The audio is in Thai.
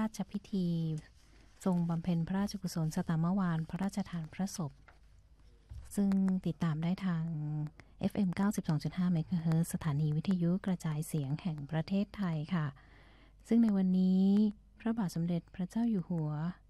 ชพิธีทรงบำเพ็ญพระราชกุศลสตามวาลพระราชทานพระศพซึ่งติดตามได้ทาง FM 92.5 เมกะเฮิรตซ์สถานีวิทยุกระจายเสียงแห่งประเทศไทยค่ะซึ่งในวันนี้พระบาทสมเด็จพระเจ้าอยู่หัว